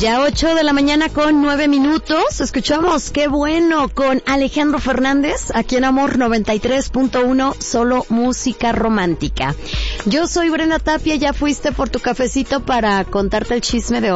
Ya 8 de la mañana con 9 minutos. Escuchamos Qué bueno con Alejandro Fernández, aquí en Amor 93.1, solo música romántica. Yo soy Brenda Tapia, ya fuiste por tu cafecito para contarte el chisme de hoy.